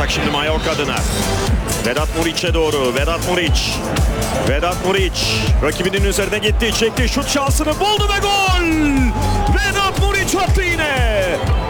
şimdi Mallorca adına. Vedat Muriç'e doğru. Vedat Muriç rakibinin üzerine gitti. Çekti. Şut şansını buldu ve gol! Vedat Muriç attı yine.